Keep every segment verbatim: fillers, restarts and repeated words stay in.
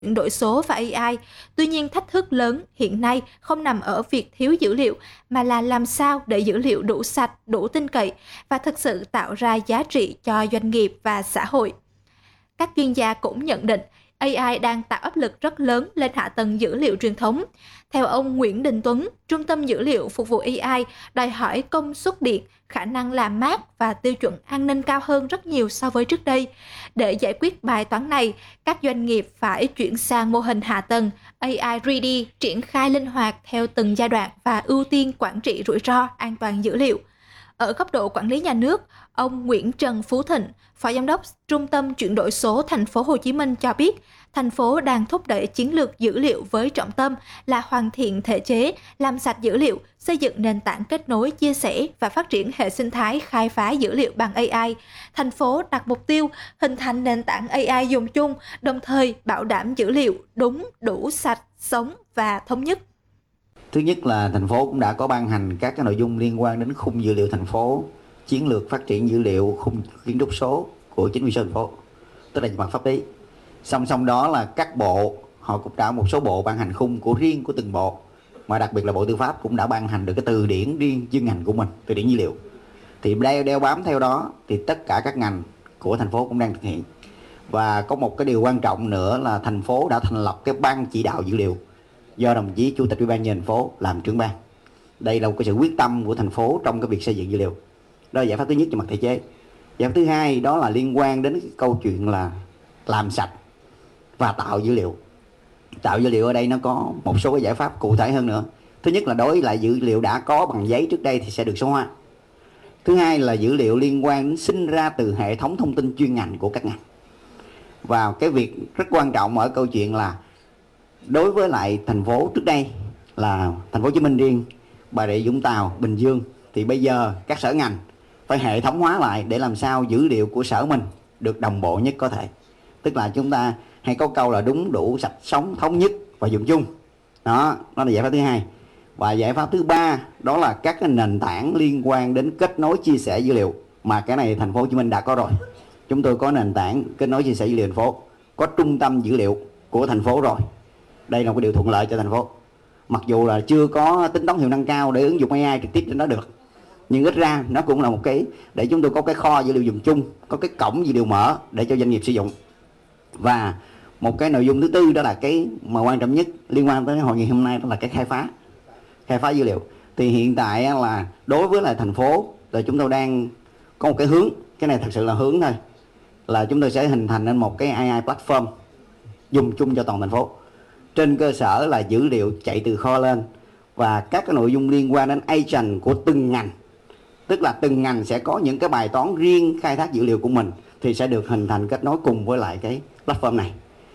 chuyển đổi số và a i. Tuy nhiên, thách thức lớn hiện nay không nằm ở việc thiếu dữ liệu, mà là làm sao để dữ liệu đủ sạch, đủ tin cậy và thực sự tạo ra giá trị cho doanh nghiệp và xã hội. Các chuyên gia cũng nhận định a i đang tạo áp lực rất lớn lên hạ tầng dữ liệu truyền thống. Theo ông Nguyễn Đình Tuấn, Trung tâm Dữ liệu phục vụ a i đòi hỏi công suất điện, khả năng làm mát và tiêu chuẩn an ninh cao hơn rất nhiều so với trước đây. Để giải quyết bài toán này, các doanh nghiệp phải chuyển sang mô hình hạ tầng a i ready, triển khai linh hoạt theo từng giai đoạn và ưu tiên quản trị rủi ro, an toàn dữ liệu. Ở góc độ quản lý nhà nước, ông Nguyễn Trần Phú Thịnh, Phó Giám đốc Trung tâm Chuyển đổi số Thành phố Hồ Chí Minh cho biết, thành phố đang thúc đẩy chiến lược dữ liệu với trọng tâm là hoàn thiện thể chế, làm sạch dữ liệu, xây dựng nền tảng kết nối, chia sẻ và phát triển hệ sinh thái khai phá dữ liệu bằng a i. Thành phố đặt mục tiêu hình thành nền tảng a i dùng chung, đồng thời bảo đảm dữ liệu đúng, đủ, sạch, sống và thống nhất. Thứ nhất là thành phố cũng đã có ban hành các cái nội dung liên quan đến khung dữ liệu thành phố, chiến lược phát triển dữ liệu, khung kiến trúc số của chính quyền thành phố, tức là mặt pháp lý. Song song đó là các bộ, họ cũng đã một số bộ ban hành khung của riêng của từng bộ, mà đặc biệt là Bộ Tư pháp cũng đã ban hành được cái từ điển riêng chuyên ngành của mình, từ điển dữ liệu. Thì đeo, đeo bám theo đó thì tất cả các ngành của thành phố cũng đang thực hiện. Và có một cái điều quan trọng nữa là thành phố đã thành lập cái ban chỉ đạo dữ liệu do đồng chí Chủ tịch Ủy ban nhân dân thành phố làm trưởng ban. Đây là một cái sự quyết tâm của thành phố trong cái việc xây dựng dữ liệu. Đó là giải pháp thứ nhất về mặt thể chế. Giải pháp thứ hai đó là liên quan đến cái câu chuyện là làm sạch và tạo dữ liệu. Tạo dữ liệu ở đây nó có một số cái giải pháp cụ thể hơn nữa. Thứ nhất là đối với lại dữ liệu đã có bằng giấy trước đây thì sẽ được số hóa. Thứ hai là dữ liệu liên quan đến sinh ra từ hệ thống thông tin chuyên ngành của các ngành. Và cái việc rất quan trọng ở câu chuyện là đối với lại thành phố trước đây là thành phố Hồ Chí Minh riêng, Bà Rịa Vũng Tàu, Bình Dương, thì bây giờ các sở ngành phải hệ thống hóa lại để làm sao dữ liệu của sở mình được đồng bộ nhất có thể. Tức là chúng ta hay có câu là đúng, đủ, sạch, sống, thống nhất và dùng chung. Đó, đó là giải pháp thứ hai. Và giải pháp thứ ba đó là các cái nền tảng liên quan đến kết nối chia sẻ dữ liệu, mà cái này thành phố Hồ Chí Minh đã có rồi. Chúng tôi có nền tảng kết nối chia sẻ dữ liệu thành phố, có trung tâm dữ liệu của thành phố rồi. Đây là một cái điều thuận lợi cho thành phố. Mặc dù là chưa có tính toán hiệu năng cao để ứng dụng a i trực tiếp trên đó được, nhưng ít ra nó cũng là một cái để chúng tôi có cái kho dữ liệu dùng chung, có cái cổng dữ liệu mở để cho doanh nghiệp sử dụng. Và một cái nội dung thứ tư đó là cái mà quan trọng nhất liên quan tới hội nghị hôm nay, đó là cái khai phá khai phá dữ liệu. Thì hiện tại là đối với lại thành phố là chúng tôi đang có một cái hướng, cái này thật sự là hướng thôi, là chúng tôi sẽ hình thành nên một cái a i platform dùng chung cho toàn thành phố. Trên cơ sở là dữ liệu chạy từ kho lên và các cái nội dung liên quan đến agent của từng ngành, tức là từng ngành sẽ có những cái bài toán riêng khai thác dữ liệu của mình, thì sẽ được hình thành kết nối cùng với lại cái platform này.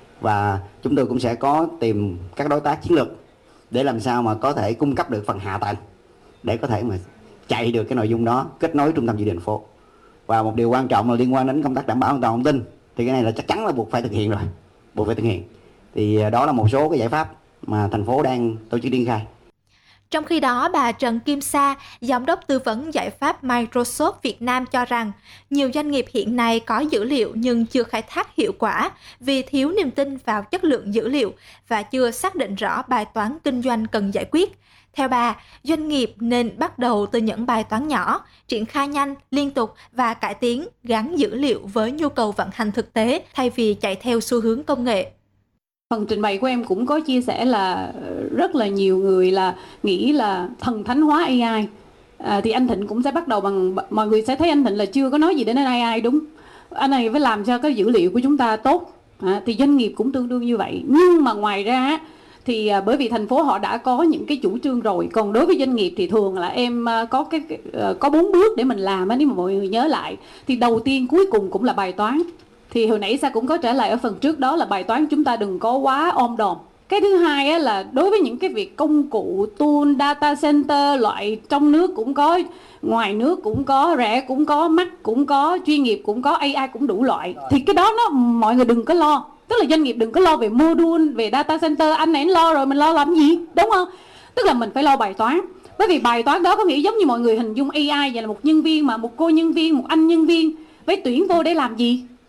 Và chúng tôi cũng sẽ có tìm các đối tác chiến lược để làm sao mà có thể cung cấp được phần hạ tầng để có thể mà chạy được cái nội dung đó, kết nối trung tâm dữ liệu thành phố. Và một điều quan trọng là liên quan đến công tác đảm bảo an toàn thông tin, thì cái này là chắc chắn là buộc phải thực hiện rồi, buộc phải thực hiện. Thì đó là một số cái giải pháp mà thành phố đang tổ chức triển khai. Trong khi đó, bà Trần Kim Sa, Giám đốc tư vấn giải pháp Microsoft Việt Nam cho rằng nhiều doanh nghiệp hiện nay có dữ liệu nhưng chưa khai thác hiệu quả vì thiếu niềm tin vào chất lượng dữ liệu và chưa xác định rõ bài toán kinh doanh cần giải quyết. Theo bà, doanh nghiệp nên bắt đầu từ những bài toán nhỏ, triển khai nhanh, liên tục và cải tiến, gắn dữ liệu với nhu cầu vận hành thực tế thay vì chạy theo xu hướng công nghệ. Phần trình bày của em cũng có chia sẻ là rất là nhiều người là nghĩ là thần thánh hóa a i. À, thì anh Thịnh cũng sẽ bắt đầu bằng, mọi người sẽ thấy anh Thịnh là chưa có nói gì đến a i, đúng. Anh này phải làm cho cái dữ liệu của chúng ta tốt. À, thì doanh nghiệp cũng tương đương như vậy. Nhưng mà ngoài ra thì à, bởi vì thành phố họ đã có những cái chủ trương rồi. Còn đối với doanh nghiệp thì thường là em à, có cái à, có bốn bước để mình làm á, nếu mà mọi người nhớ lại. Thì đầu tiên cuối cùng cũng là bài toán. Thì hồi nãy Sa cũng có trả lời ở phần trước, đó là bài toán chúng ta đừng có quá ôm đồm. Cái thứ hai á, là đối với những cái việc công cụ, tool, data center, loại trong nước cũng có, ngoài nước cũng có, rẻ cũng có, mắc cũng có, chuyên nghiệp cũng có, a i cũng đủ loại. Thì cái đó nó mọi người đừng có lo. Tức là doanh nghiệp đừng có lo về module, về data center, anh ấy lo rồi mình lo làm gì, đúng không? Tức là mình phải lo bài toán. Bởi vì bài toán đó có nghĩa giống như mọi người hình dung a i vậy là một nhân viên, mà một cô nhân viên, một anh nhân viên phải tuyển vô để làm gì?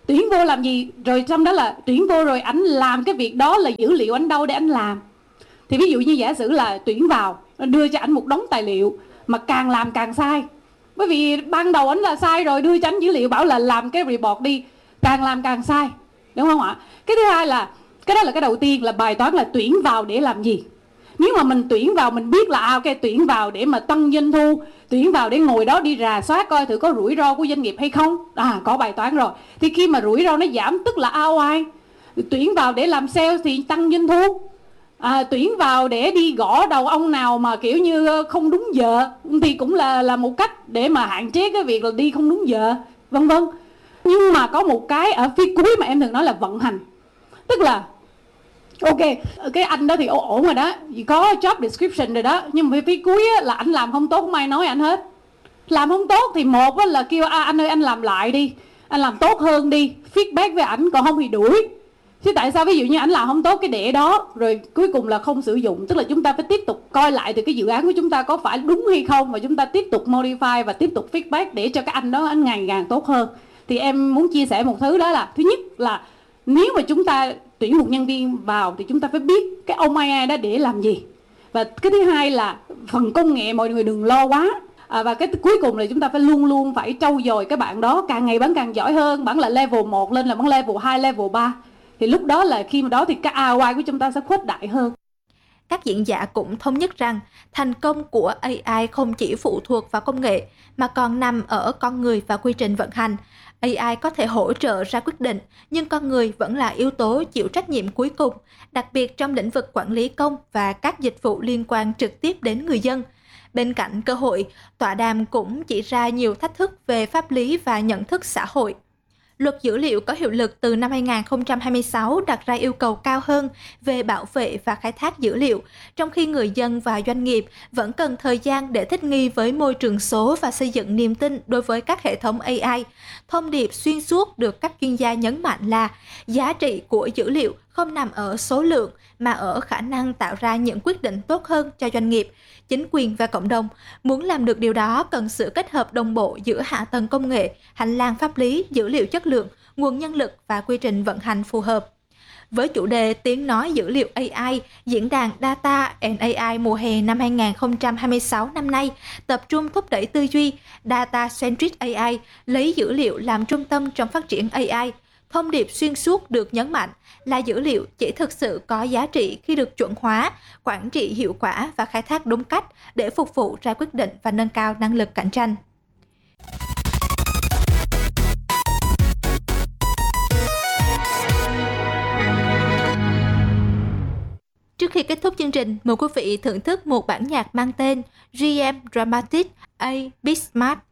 tuyển vô làm gì, rồi trong đó là tuyển vô rồi ảnh làm cái việc đó là dữ liệu ảnh đâu để ảnh làm. Thì ví dụ như giả sử là tuyển vào, đưa cho ảnh một đống tài liệu mà càng làm càng sai, bởi vì ban đầu ảnh là sai rồi, đưa cho ảnh dữ liệu bảo là làm cái report đi, càng làm càng sai, đúng không ạ? Cái thứ hai là, cái đó là cái đầu tiên, là bài toán là tuyển vào để làm gì. Nếu mà mình tuyển vào mình biết là à, ok, tuyển vào để mà tăng doanh thu, tuyển vào để ngồi đó đi rà soát coi thử có rủi ro của doanh nghiệp hay không, à có bài toán rồi. Thì khi mà rủi ro nó giảm tức là rờ o i. Tuyển vào để làm sale thì tăng doanh thu, à, tuyển vào để đi gõ đầu ông nào mà kiểu như không đúng giờ thì cũng là là một cách để mà hạn chế cái việc là đi không đúng giờ, vân vân. Nhưng mà có một cái ở phía cuối mà em thường nói là vận hành, tức là ok, cái anh đó thì ổn rồi đó, có job description rồi đó, nhưng mà phía cuối là anh làm không tốt, không ai nói anh hết. Làm không tốt thì một là kêu à, anh ơi anh làm lại đi, anh làm tốt hơn đi, feedback với ảnh, còn không thì đuổi. Chứ tại sao ví dụ như ảnh làm không tốt cái để đó rồi cuối cùng là không sử dụng, tức là chúng ta phải tiếp tục coi lại từ cái dự án của chúng ta có phải đúng hay không, và chúng ta tiếp tục modify và tiếp tục feedback để cho cái anh đó anh ngày càng tốt hơn. Thì em muốn chia sẻ một thứ đó là, thứ nhất là nếu mà chúng ta tuyển một nhân viên vào thì chúng ta phải biết cái ông a i đó để làm gì. Và cái thứ hai là phần công nghệ mọi người đừng lo quá. À, và cái cuối cùng là chúng ta phải luôn luôn phải trau dồi các bạn đó, càng ngày bạn càng giỏi hơn, bạn là level một lên là bạn level hai, level ba. Thì lúc đó là khi mà đó thì cái rờ o i của chúng ta sẽ khuếch đại hơn. Các diễn giả cũng thống nhất rằng thành công của a i không chỉ phụ thuộc vào công nghệ mà còn nằm ở con người và quy trình vận hành. a i có thể hỗ trợ ra quyết định, nhưng con người vẫn là yếu tố chịu trách nhiệm cuối cùng, đặc biệt trong lĩnh vực quản lý công và các dịch vụ liên quan trực tiếp đến người dân. Bên cạnh cơ hội, tọa đàm cũng chỉ ra nhiều thách thức về pháp lý và nhận thức xã hội. Luật dữ liệu có hiệu lực từ năm hai nghìn không trăm hai mươi sáu đặt ra yêu cầu cao hơn về bảo vệ và khai thác dữ liệu, trong khi người dân và doanh nghiệp vẫn cần thời gian để thích nghi với môi trường số và xây dựng niềm tin đối với các hệ thống a i. Thông điệp xuyên suốt được các chuyên gia nhấn mạnh là giá trị của dữ liệu không nằm ở số lượng mà ở khả năng tạo ra những quyết định tốt hơn cho doanh nghiệp, chính quyền và cộng đồng. Muốn làm được điều đó cần sự kết hợp đồng bộ giữa hạ tầng công nghệ, hành lang pháp lý, dữ liệu chất lượng, nguồn nhân lực và quy trình vận hành phù hợp. Với chủ đề Tiếng nói dữ liệu a i, diễn đàn Data and a i mùa hè năm hai nghìn không trăm hai mươi sáu năm nay tập trung thúc đẩy tư duy Data-centric a i, lấy dữ liệu làm trung tâm trong phát triển a i. Thông điệp xuyên suốt được nhấn mạnh là dữ liệu chỉ thực sự có giá trị khi được chuẩn hóa, quản trị hiệu quả và khai thác đúng cách để phục vụ ra quyết định và nâng cao năng lực cạnh tranh. Trước khi kết thúc chương trình, mời quý vị thưởng thức một bản nhạc mang tên giê em Dramatic A Bit Smart.